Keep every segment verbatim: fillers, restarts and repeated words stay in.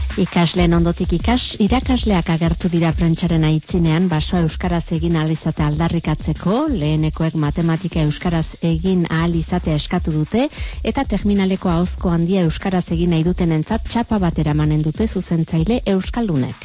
Ikasleen ondotik ikas, irakasleak agertu dira prentsaren aitzinean basoa euskaraz egin ahal izate aldarrikatzeko, lehenekoek matematika euskaraz egin ahal izatea eskatu dute, eta terminaleko ahozko handia euskaraz egin nahi dutenentzat txapa bat eramanen dute zuzentzaile euskaldunek.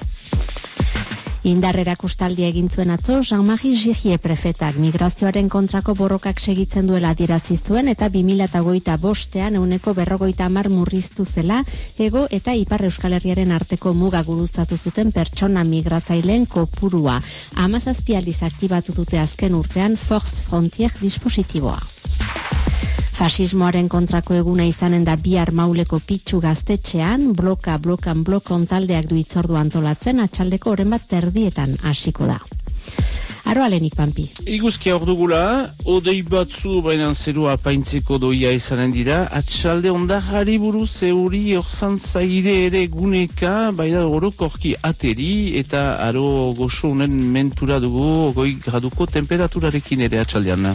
Indar erakustaldia egin zuen atzo, Jean-Marie Gigie prefetak migrazioaren kontrako borrokak segitzen duela adierazi zuen eta bi mila hogeita bostean ehuneko berrogeita hamar murriztu zela hego eta ipar Euskal Herriaren arteko muga gurutzatu zuten pertsona migratzaileen kopurua. Hamazazpi aldiz aktibatu dute azken urtean Force Frontier dispositiboa. Fasismoaren kontrako eguna izanen da bihar Mauleko Pitxu gaztetxean, bloka, blokan, blokon taldeak du itzordu antolatzen, atxaldeko oren bat terdietan hasiko da. Aro alenik, Pampi. Iguzkia ordugula, odei batzu bainan zerua apaintzeko doia izanen dira, atxalde ondajari buruz euri orzan zaire ere guneka, baina orokorki ateri, eta aro goxo unen mentura dugu, goi graduko temperaturarekin ere atxaldean.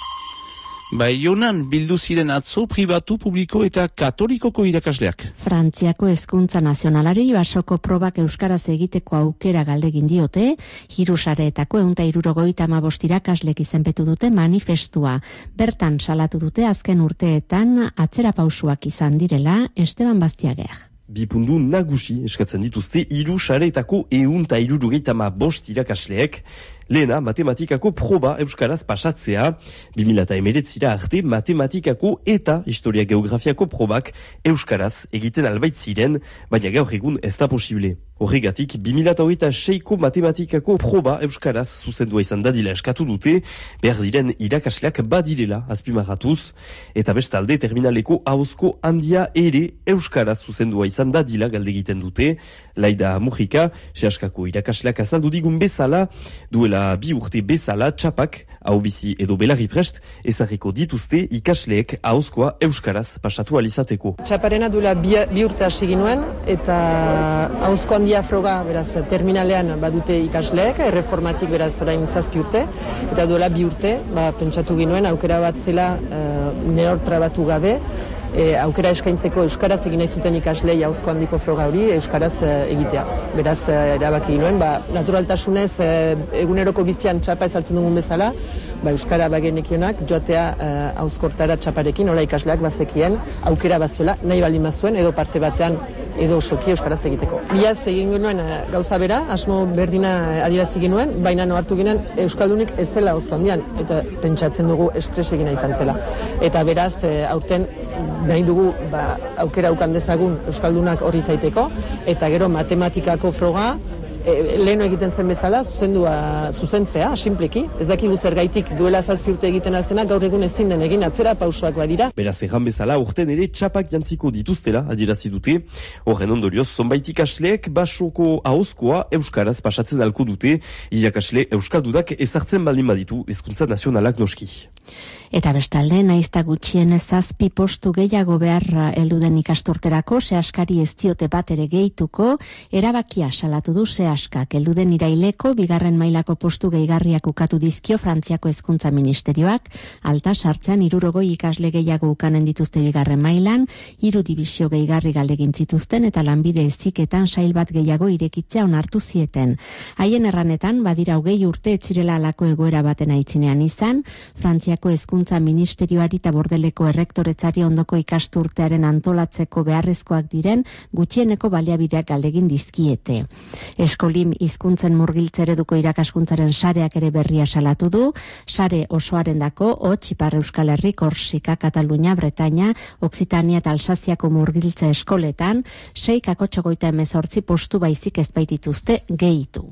Bai, Jonan, bildu ziren atzo, pribatu, publiko eta katolikoko irakasleak. Frantziako hezkuntza nazionalari basoko probak euskaraz egiteko aukera galdegin diote, hirusareetako ehunta hirurogeita hamabost irakaslek izenpetu dute manifestua. Bertan salatu dute azken urteetan atzera pausuak izan direla, Esteban Bastiager. Bi pundu nagusi eskatzen dituzte hiru sareetako ehunta hirurogeita hamabost irakasleek. Lehena, matematikako proba euskaraz pasatzea. bi mila hemeretzira arte matematikako eta historia geografiako probak euskaraz egiten albait ziren, baina gaur egun ez da posible. Horregatik, bi mila hogeita seiko matematikako proba euskaraz zuzendua izan dadila eskatu dute, behar diren irakasleak badirela azpimarratuz, eta bestalde terminaleko ahozko handia ere euskaraz zuzendua izan dadila galdegiten dute. Laida Mujika, sehaskako irakasleak azaldu digun bezala, duela bi urte bezala txapak, hau bizi edo belarri prest, ezarriko dituzte ikasleek ahozkoa euskaraz pasatu alizateko. Txaparena duela bi, bi urte hasi ginuen, eta ahozko handia froga, beraz, terminalean badute ikasleek, erreformatik beraz orain zazpi urte, eta duela bi urte, ba, pentsatu ginuen, aukera bat zela uh, nehor trabatu gabe, E, aukera eskaintzeko euskaraz egin nahi zuten ikaslei ahozko handiko froga hori euskaraz e, egitea. Beraz, e, erabaki ginuen, ba, naturaltasunez e, eguneroko bizian txapa ezaltzen dugun bezala, ba, euskara bagenekionak joatea e, ahozkortara txaparekin, nola ikasleak bazekien, aukera bazuela, nahi baldin bazuen, edo parte batean edo osoki euskaraz egiteko. Biaz egin genuen e, gauza bera, asmo berdina adierazi genuen, baina ohartu ginen euskaldunik ez zela ahozko handian, eta pentsatzen dugu estres egina izan zela. Eta beraz, e, aurten nahi dugu ba, aukera ukan dezagun euskaldunak hori zaiteko, eta gero matematikako froga e, leheno egiten zen bezala, zuzendua, zuzentzea, simpleki. Ez dakigu zergaitik duela zazpi urte egiten altzena, gaur egun ezin den egin atzera pausoak badira. Beraz, egan bezala, urten ere txapak jantziko dituztela, adierazi dute. Horren ondorioz, zonbait ikasleek basoko ahozkoa euskaraz pasatzen alko dute, irakasle euskaldunak ezartzen baldin baditu hezkuntza nazionalak noski. Eta bestalde, naizta gutxien zazpi postu gehiago behar heldu den ikasturterako, sehaskari ez diote bat ere gehituko, erabakia salatu du sehaskak. Heldu den iraileko, bigarren mailako postu gehigarriak ukatu dizkio Frantziako hezkuntza ministerioak, alta sartzean hirurogei ikasle gehiago ukanen dituzte bigarren mailan, hiru dibisio gehigarri galdegin zituzten eta lanbide heziketan sail bat gehiago irekitzea onartu zieten. Haien erranetan, badira hogei urte etzirela alako egoera baten aitzinean izan, Frantziako hezkuntza ministerioari eta bordeleko errektoretzari ondoko ikasturtearen antolatzeko beharrezkoak diren gutxieneko baliabideak galdegin dizkiete. Eskolim hizkuntzen murgiltze ereduko irakaskuntzaren sareak ere berria salatu du, sare osoaren dako, hots, Ipar Euskal Herri, Korsika, Katalunia, Bretaña, Occitania eta Alsaziako murgiltze eskoletan, sei kakotxogoita hemezortzi postu baizik ez baitituzte gehitu.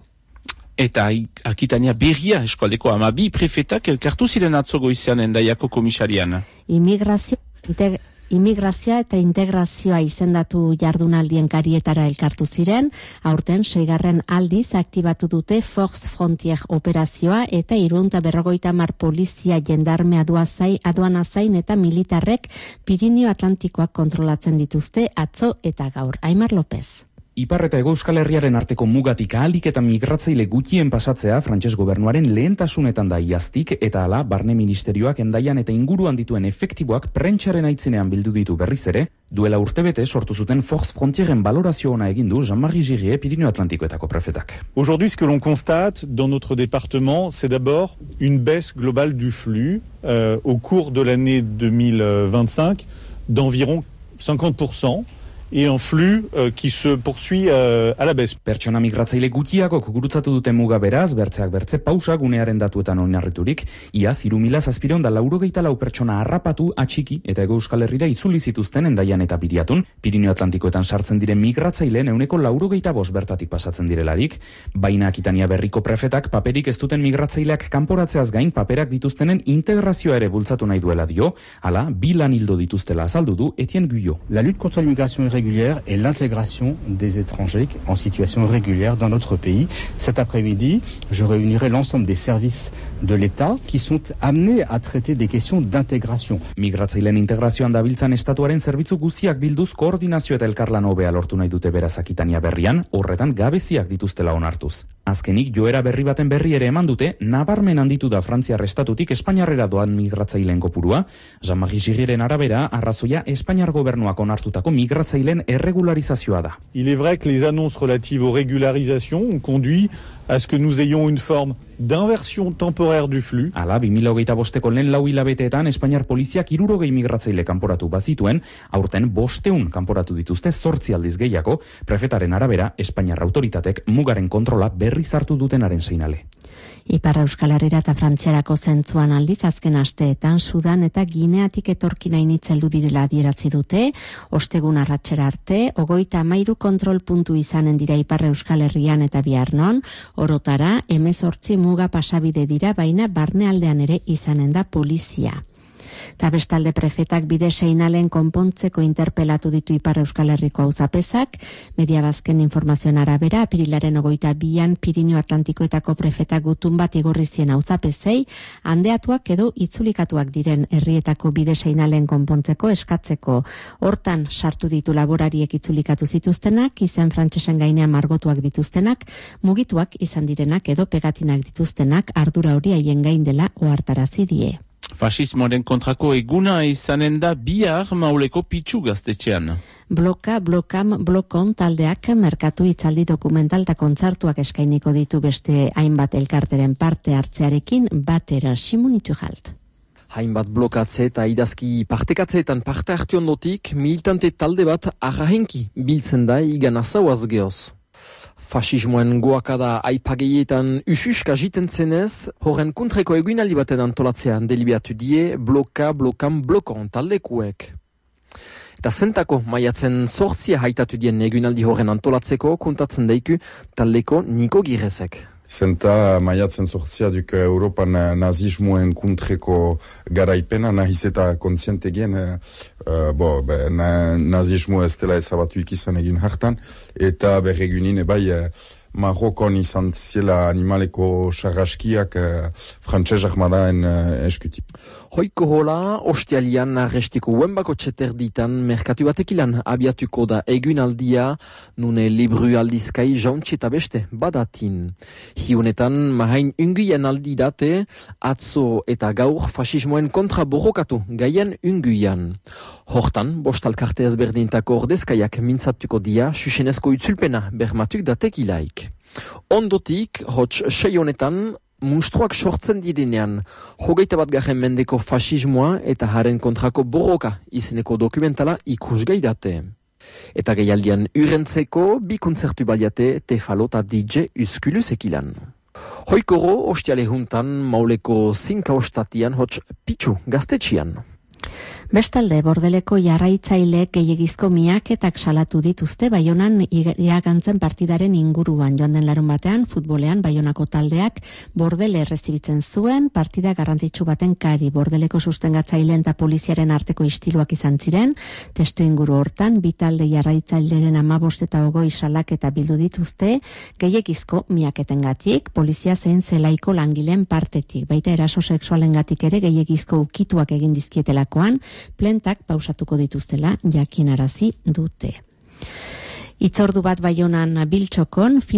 Eta Akitania berria eskualdeko hamabi prefetak elkartu ziren atzo goizean Hendaiako komisarian. Immigrazio, integ, immigrazioa eta integrazioa izendatu jardunaldien karietara elkartu ziren, aurten seigarren aldiz aktibatu dute Force Frontier operazioa eta hirurehun berrogeita hamar polizia, jendarme, aduana zain eta militarrek Pirinio Atlantikoak kontrolatzen dituzte atzo eta gaur. Aimar López. Ipar eta Hego Euskal Herriaren arteko mugatik ahalik eta migratzaile gutxien pasatzea frantses gobernuaren lehentasunetan da iaztik, eta hala barne ministerioak Hendaian eta inguruan dituen efektiboak prentsaren aitzinean bildu ditu berriz ere, duela urtebete sortu zuten Force Frontieren balorazio ona egin du Jean-Marie Girie Pirineo Atlantikoetako prefetak. Aujourd'hui, ce que l'on constate dans notre département, c'est d'abord une baisse globale du flux euh, au cours de l'année deux mille vingt-cinq d'environ cinquante pour cent. Et un flux euh, qui se poursuit euh, à la baisse. Pertsona migratzaile gutxiagok gurutzatu duten muga beraz, bertzeak bertze pausa gunearen datuetan oinarriturik, iaz hiru mila zazpiehun eta laurogeita lau pertsona harrapatu, atxiki eta Hego Euskal Herrira itzuli zituzten Hendaian eta Biriatun, Pirineo Atlantikoetan sartzen diren migratzaileen ehuneko laurogeita bost bertatik pasatzen direlarik, baina Akitania Berriko prefetak paperik ez duten migratzaileak kanporatzeaz gain paperak dituztenen integrazioa ere bultzatu nahi duela dio, hala bi lan hildo dituztela azaldu du Etienne Guyot. La lutte contre l'immigration irrégulière et l'intégration des étrangers en situation régulière dans notre pays. Cet après-midi, je réunirai l'ensemble des services de l'État qui sont amenés à traiter des questions d'intégration. Migratzaileen integrazioan dabiltzan estatuaren zerbitzu guztiak bilduz koordinazio eta elkarlan hobea lortu nahi dute beraz Akitania Berrian, horretan gabeziak dituztela onartuz. Azkenik joera berri baten berri ere eman dute, nabarmen handitu da Frantziar estatutik Espainiarrera doan migratzaileen kopurua. Jean-Marie Giriren arabera, arrazoia Espainiar gobernuak onartutako migratzaileen erregularizazioa da. Il est vrai que les annonces relatives aux régularisations ont conduit à ce que nous ayons une forme d'inversion temporaire du flux. Hala, bi mila hogeita bosteko lehen lau hilabeteetan Espainiar poliziak hirurogei migratzaile kanporatu bazituen, aurten bosteun kanporatu dituzte zortzi aldiz gehiago, prefetaren arabera, Espainiar autoritatek mugaren kontrola berriz hartu dutenaren seinale. Ipar Euskal Herrira eta Frantziarako zentzuan aldiz azken asteetan Sudan eta Gineatik etorkina initzeldu direla adierazi dute, ostegun arratsera arte, hogeita hamairu kontrol puntu izanen dira Ipar Euskal Herrian eta Biarnon, orotara hemezortzi muga pasabide dira, baina barnealdean ere izanen da polizia. Eta bestalde prefetak bide seinalen konpontzeko interpelatu ditu Ipar Euskal Herriko auzapezak, media bazken informazioen arabera, apirilaren ogoita bian Pirineo Atlantikoetako prefetak gutun bat igorri zien auzapezei, handeatuak edo itzulikatuak diren herrietako bide seinalen konpontzeko eskatzeko. Hortan sartu ditu laborariek itzulikatu zituztenak, izen frantsesen gainean margotuak dituztenak, mugituak izan direnak edo pegatinak dituztenak, ardura hori haien gain dela ohartarazi die. Fasismoaren kontrako eguna izanen da bihar Mauleko Pitxu gaztetxean. Bloka, blokam, blokon taldeak merkatu hitzaldi dokumental eta kontzertuak eskainiko ditu beste hainbat elkarteren parte hartzearekin batera simunitu jalt. Hainbat blokatze eta idazki partekatzeetan parte hartu ondotik, militante talde bat arrahenki biltzen da igan azauaz geoz. Fasismoen goakada aipageietan ususka jiten zenez, horren kontreko eguinaldi baten antolatzean deliberatu die bloka, blokam, blokon taldekuek. Eta zentako maiatzen sortzia haitatu dien eguinaldi horren antolatzeko kontatzen daiku taldeko Niko Girezek. Zenta maiatzen sortzia duk Europan nazismoen kontreko garaipena, nahiz eta kontziente gen, uh, bo, be, na, nazismo ez dela ezabatuik izan egin hartan, eta berregunin ebai uh, Marokon izan ziela animaleko sarraskiak uh, frantses armadaen uh, eskutik. Hoiko hola, ostialian arrestiko uenbako txeterditan merkatu batekilan abiatuko da eguinaldia, nune libru aldizkai jauntxe eta beste badatin. Hiunetan mahain unguien aldi date, atzo eta gaur fasismoen kontra borrokatu gaien unguian. Hortan, bostalkarte ezberdintako ordezkaiak mintzatuko dia, susenezko utzulpena bermatuk datekilaik. Ondotik, hots sei honetan, munstruak sortzen direnean, hogeita bat garren mendeko fasismoa eta haren kontrako borroka izeneko dokumentala ikusgai date. Eta gehialdian urentzeko bi kontzertu baliate Tefalo eta D J Uskulus ekilan. Hoikoro, ostiale juntan, Mauleko zinka ostatian hots Pitxu gaztetxian. Bestalde, Bordeleko jarraitzaileek gehiegizko miaketak salatu dituzte Baionan iragantzen partidaren inguruan. Joan den larun batean, futbolean Baionako taldeak Bordele errezibitzen zuen, partida garrantzitsu baten kari. Bordeleko sustengatzaileen eta poliziaren arteko istiluak izan ziren, testu inguru hortan, bi talde jarraitzaileren hamabost eta hogei salaketa bildu dituzte, gehiegizko miaketengatik, polizia zein zelaiko langileen partetik, baita eraso sexualengatik ere gehiegizko ukituak egin dizkietelakoan, plentak pausatuko dituztela jakinarazi dute. Itzordu bat Baionan Biltxokon